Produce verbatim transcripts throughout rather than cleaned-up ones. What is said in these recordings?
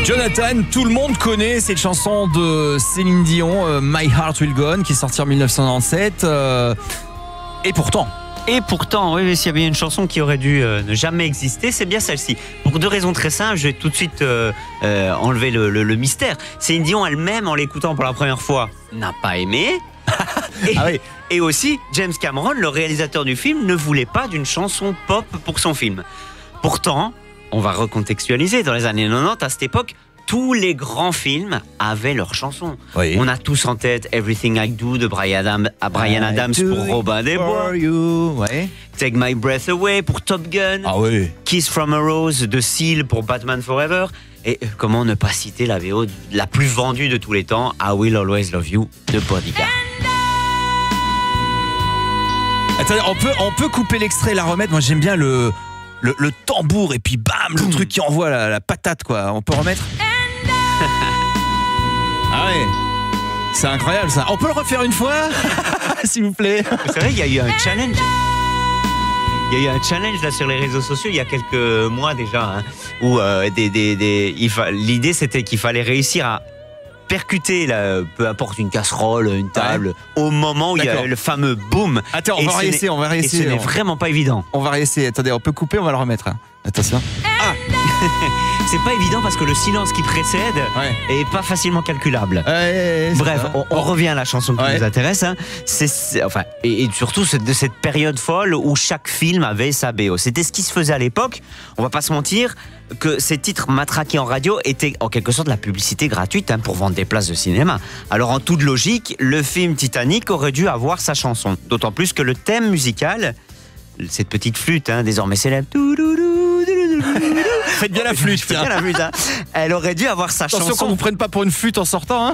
Jonathan, tout le monde connaît cette chanson de Céline Dion, euh, My Heart Will Go On, qui est sortie en dix-neuf cent quatre-vingt-dix-sept. Euh, et pourtant... Et pourtant, oui, s'il y avait une chanson qui aurait dû euh, ne jamais exister, c'est bien celle-ci. Pour deux raisons très simples, je vais tout de suite euh, euh, enlever le, le, le mystère. Céline Dion elle-même, en l'écoutant pour la première fois, n'a pas aimé. et, ah oui. et aussi, James Cameron, le réalisateur du film, ne voulait pas d'une chanson pop pour son film. Pourtant, on va recontextualiser, dans les années quatre-vingt-dix, à cette époque, tous les grands films avaient leurs chansons. Oui. On a tous en tête Everything I Do de Bryan Adams, à Bryan Adams pour Robin des Bois. Ouais. Take My Breath Away pour Top Gun. Ah oui. Kiss from a Rose de Seal pour Batman Forever. Et comment ne pas citer la V O la plus vendue de tous les temps, I Will Always Love You de Bodyguard. Attendez, on peut, on peut couper l'extrait et la remettre. Moi, j'aime bien le, le, le tambour et puis bam, le truc qui envoie la, la patate, quoi. On peut remettre. Ah ouais. C'est incroyable, ça. On peut le refaire une fois, s'il vous plaît. C'est vrai, il y a eu un challenge. Il y a eu un challenge là sur les réseaux sociaux il y a quelques mois déjà, hein, où euh, des, des, des, il fa... l'idée c'était qu'il fallait réussir à percuter, là, peu importe, une casserole, une table, ouais. au moment où D'accord. il y a le fameux boom. Attends, on et va réessayer, on va réessayer. Et ce n'est vraiment pas évident. On va réessayer. Attendez, on peut couper, on va le remettre. Attention. Ah. C'est pas évident parce que le silence qui précède ouais. est pas facilement calculable. Ouais, ouais, Bref, on, on revient à la chanson qui ouais. nous intéresse. Hein. C'est, c'est, enfin, et, et surtout de cette période folle où chaque film avait sa B O. C'était ce qui se faisait à l'époque. On va pas se mentir que ces titres matraqués en radio étaient en quelque sorte la publicité gratuite hein, pour vendre des places de cinéma. Alors en toute logique, le film Titanic aurait dû avoir sa chanson. D'autant plus que le thème musical, cette petite flûte hein, désormais célèbre, faites bien la flûte, Faites bien la flûte hein. Elle aurait dû avoir sa Attention chanson. Attention qu'on vous prenne pas pour une flûte en sortant. Hein.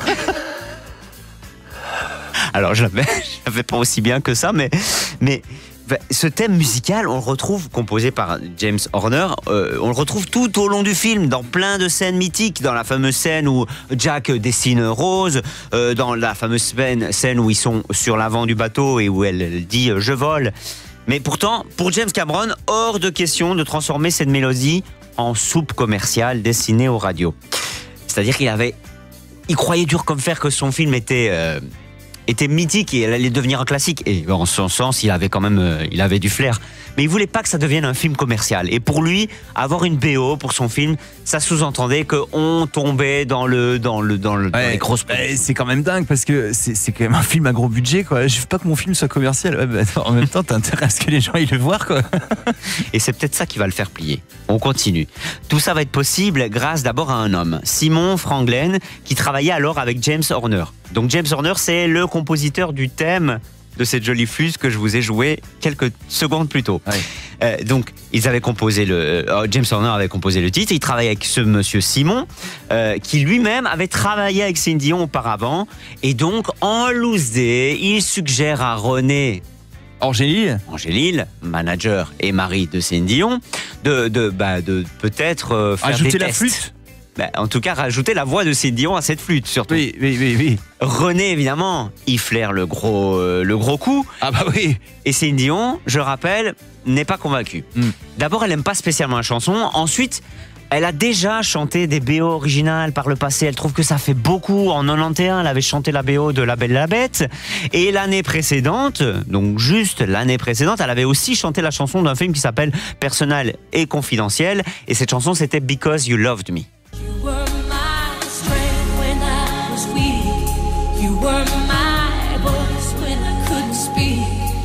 Alors je l'avais, je l'avais pas aussi bien que ça, mais mais ce thème musical, on le retrouve composé par James Horner. Euh, on le retrouve tout au long du film, dans plein de scènes mythiques, dans la fameuse scène où Jack dessine Rose, euh, dans la fameuse scène où ils sont sur l'avant du bateau et où elle dit euh, je vole. Mais pourtant, pour James Cameron, hors de question de transformer cette mélodie en soupe commerciale destinée aux radios. C'est-à-dire qu'il avait, il croyait dur comme fer que son film était euh, était mythique et elle allait devenir un classique. Et en son sens, il avait quand même, euh, il avait du flair. Mais il voulait pas que ça devienne un film commercial. Et pour lui, avoir une B O pour son film, ça sous-entendait qu'on tombait dans le, dans le, dans le, ouais, dans les grosses. Ouais, c'est quand même dingue parce que c'est, c'est quand même un film à gros budget, quoi. Je veux pas que mon film soit commercial. Ouais, bah, attends, en même temps, t'as intérêt à ce que les gens aillent le voir, quoi. Et c'est peut-être ça qui va le faire plier. On continue. Tout ça va être possible grâce d'abord à un homme, Simon Franglen, qui travaillait alors avec James Horner. Donc James Horner, c'est le compositeur du thème de cette jolie flûte que je vous ai joué quelques secondes plus tôt. Ouais. Euh, donc, ils avaient composé le, euh, James Horner avait composé le titre. Il travaillait avec ce monsieur Simon, euh, qui lui-même avait travaillé avec Céline Dion auparavant. Et donc, en loose day, il suggère à René Angélil, Angélil, manager et mari de Céline Dion, de, de, bah, de peut-être euh, faire ajouter des la tests. flûte. Bah, en tout cas, rajouter la voix de Céline Dion à cette flûte, surtout. Oui, oui, oui, oui. René, évidemment, il flaire le gros, euh, le gros coup. Ah bah oui. Et Céline Dion, je le rappelle, n'est pas convaincue. Mm. D'abord, elle n'aime pas spécialement la chanson. Ensuite, elle a déjà chanté des B O originales par le passé. Elle trouve que ça fait beaucoup. En quatre-vingt-onze, elle avait chanté la B O de La Belle et la Bête. Et l'année précédente, donc juste l'année précédente, elle avait aussi chanté la chanson d'un film qui s'appelle Personnel et confidentiel. Et cette chanson, c'était Because You Loved Me. You were my strength when I was weak. You were my voice when I couldn't speak.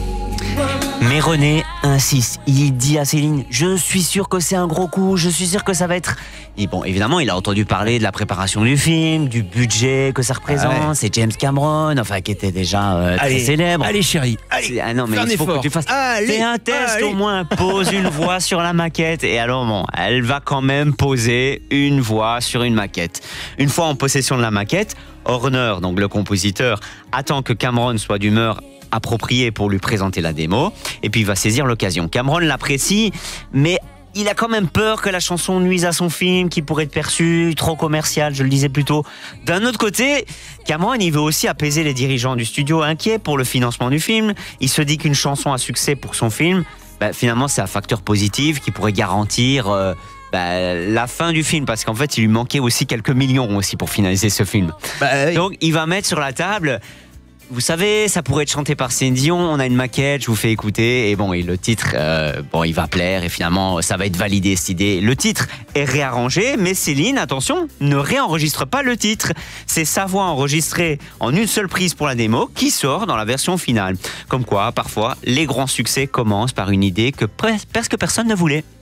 You were my... Mais René insiste. Il dit à Céline, je suis sûr que c'est un gros coup, je suis sûr que ça va être... Et bon, évidemment, il a entendu parler de la préparation du film, du budget que ça représente. Ah ouais. C'est James Cameron, enfin, qui était déjà euh, très allez, célèbre. Allez, chérie, allez, ah non, mais il faut effort. que tu fasses... Allez, fais un test allez. au moins, pose une voix sur la maquette. Et alors, bon, elle va quand même poser une voix sur une maquette. Une fois en possession de la maquette, Horner, donc le compositeur, attend que Cameron soit d'humeur appropriée pour lui présenter la démo. Et puis, il va saisir l'occasion. Cameron l'apprécie, mais... il a quand même peur que la chanson nuise à son film, qui pourrait être perçu trop commercial, je le disais plus tôt. D'un autre côté, Cameron, il veut aussi apaiser les dirigeants du studio inquiets pour le financement du film. Il se dit qu'une chanson à succès pour son film, bah, finalement, c'est un facteur positif qui pourrait garantir euh, bah, la fin du film, parce qu'en fait, il lui manquait aussi quelques millions aussi pour finaliser ce film. Bah, oui. Donc, il va mettre sur la table. Vous savez, ça pourrait être chanté par Céline Dion. On a une maquette, je vous fais écouter. Et bon, et le titre, euh, bon, il va plaire. Et finalement, ça va être validé cette idée. Le titre est réarrangé, mais Céline, attention, ne réenregistre pas le titre. C'est sa voix enregistrée en une seule prise pour la démo qui sort dans la version finale. Comme quoi, parfois, les grands succès commencent par une idée que presque personne ne voulait.